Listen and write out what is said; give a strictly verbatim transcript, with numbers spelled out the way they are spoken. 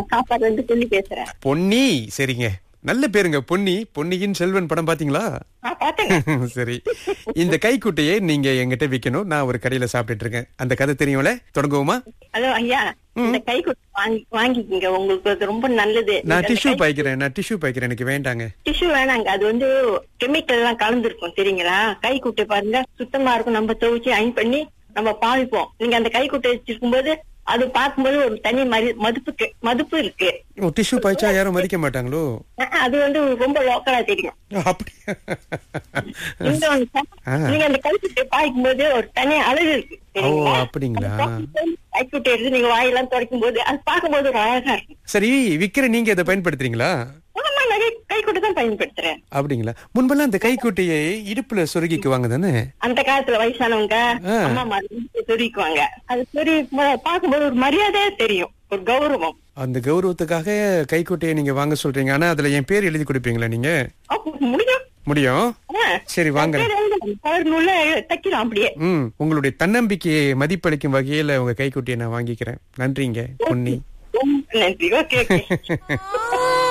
காப்பாடு வந்து சொல்லி பேசுறேன். பொன்னி, சரிங்க. நல்ல பேருங்க பொன்னி. பொன்னியின் செல்வன் படம் பாத்தீங்களா? சரி, இந்த கைக்குட்டையை நீங்க எங்கிட்ட விக்கணும். நான் ஒரு கடையில சாப்பிட்டுட்டு இருக்கேன். அந்த கதை தெரியும்ல, தொடங்குவோமா? ஹலோ ஐயா, இந்த கைக்குட்டை வாங்கி வாங்கிக்கிங்க, உங்களுக்கு அது ரொம்ப நல்லது. நான் டிஷ்யூ பாய்க்கிறேன் நான் டிஷ்யூ பாய்க்கிறேன் எனக்கு வேண்டாங்க. டிஷ்யூ வேணாங்க, அது வந்து கெமிக்கல் எல்லாம் கலந்துருக்கும் தெரியுங்களா? கைக்குட்டை பாருங்க சுத்தமா இருக்கும். நம்ம துவைச்சு அயன் பண்ணி நம்ம பாவிப்போம். நீங்க அந்த கைக்குட்டை வச்சிருக்கும் போது அது பார்க்கும்போது ஒரு தனி மதி மதிப்பு மதிப்பு இருக்கு. டிஷ்யூ பாய்ச்சா யாரும் மதிக்க மாட்டாங்களோ? அது வந்து ரொம்ப லோக்கலா தெரியும். அப்படி நீங்க அந்த கைக்குட்டை பாய்க்கும் போது ஒரு தனி அழகு இருக்கு. அப்படிங்களா? கைக்குட்டை எடுத்து நீங்க வாயெல்லாம் துடைக்கும் போது அது பார்க்கும்போது ஒரு அழகா இருக்கு. சரி, விக்கிற நீங்க இதை பயன்படுத்துறீங்களா? கைக்குட்டை தான் பயன்படுத்துறேன். அப்படிங்களா? முன்பெல்லாம் அந்த கைக்குட்டையை இடுப்புல சொருகிக்குவாங்க தானே? அந்த காலத்துல வயசானவங்க அம்மா மாதிரி சொருகிக்குவாங்க. அது சொருகி பார்க்கும்போது ஒரு மரியாதையா தெரியும், ஒரு கௌரவம். அந்த கௌரவத்துக்காக கைக்குட்டையை நீங்க வாங்க சொல்றீங்க. ஆனா அதுல என் பேர் எழுதி கொடுப்பீங்களா நீங்க? முடியும் முடியும். சரி வாங்க. தைக்கலாம் அப்படியே. ம் உங்களுடைய தன்னம்பிக்கையை மதிப்பளிக்கும் வகையில உங்க கைக்குட்டையை நான் வாங்கிக்கிறேன். நன்றிங்க பொன்னி. நன்றி. ஓகே.